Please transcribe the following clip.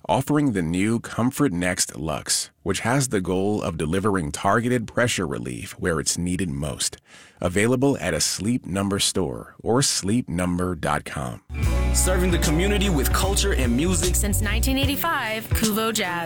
offering the new Comfort Next Luxe, which has the goal of delivering targeted pressure relief where it's needed most. Available at a Sleep Number store or sleepnumber.com. Serving the community with culture and music since 1985, Kuvo Jazz.